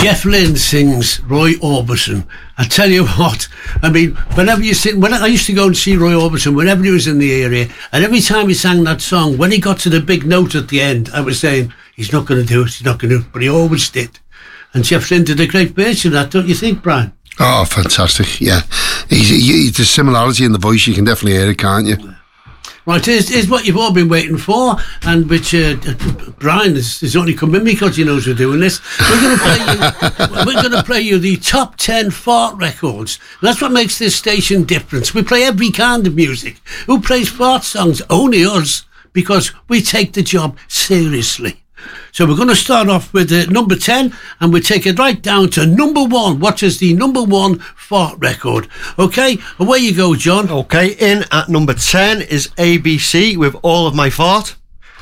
Jeff Lynne sings Roy Orbison. I tell you what, I mean, whenever you sing, when I used to go and see Roy Orbison, whenever he was in the area, and every time he sang that song, when he got to the big note at the end, I was saying, he's not going to do it, he's not going to do it, but he always did. And Jeff Lynne did a great version of that, don't you think, Brian? Oh, fantastic, yeah. There's a similarity in the voice, you can definitely hear it, can't you? Right, here's what you've all been waiting for, and which Brian has only come in because he knows we're doing this. We're going to play you the top 10 fart records. And that's what makes this station different. We play every kind of music. Who plays fart songs? Only us, because we take the job seriously. So we're going to start off with number 10, and we take it right down to number 1. What is the number 1 fart record? Okay, away you go, John. Okay, in at number 10 is ABC with All of My Fart.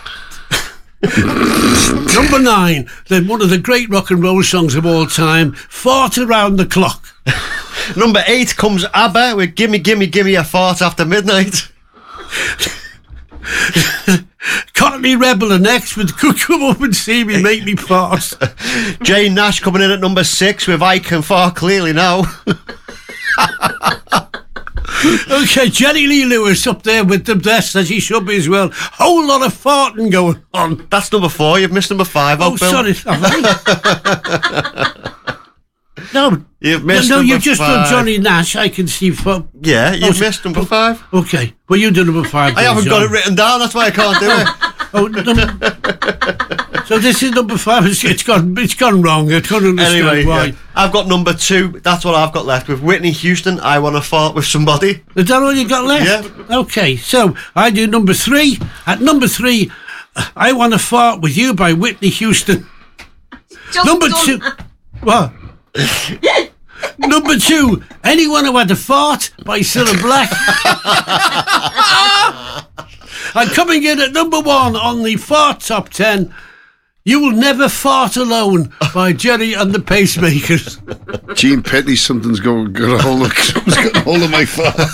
Number 9, one of the great rock and roll songs of all time, Fart Around the Clock. Number 8 comes ABBA with Gimme Gimme Gimme a Fart After Midnight. Cockney Rebel are next with Come Up and See Me Make Me Fart. Jane Nash coming in at number 6 with I Can Fart Clearly Now. Okay, Jerry Lee Lewis up there with the best, as he should be as well. Whole lot of farting going on. That's number 4, you've missed number 5. Oh, sorry. No, you've missed no, number you've just 5. done Johnny Nash. I can see. Yeah, you've missed number 5. Okay, well, you do number 5. I haven't got it written down. That's why I can't do it. So this is number 5. It's gone wrong. I can't understand anyway, why. Yeah. I've got number 2. That's what I've got left with Whitney Houston. I Want to Fart with Somebody. Is that all you got left? Yeah. Okay, so I do number 3. At number 3, I Want to Fart with You by Whitney Houston. Number 2. What? Number 2, Anyone Who Had a Fart by Cilla Black. And coming in at number 1 on the fart top 10, You Will Never Fart Alone by Jerry and the Pacemakers. Gene Petty, something's got a hold of my fart.